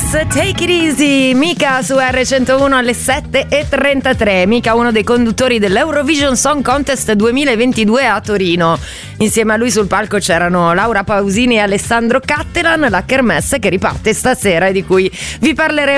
Take It Easy, Mika su R101 alle 7:33. Mika, uno dei conduttori dell'Eurovision Song Contest 2022 a Torino. Insieme a lui sul palco c'erano Laura Pausini e Alessandro Cattelan, la kermesse che riparte stasera e di cui vi parleremo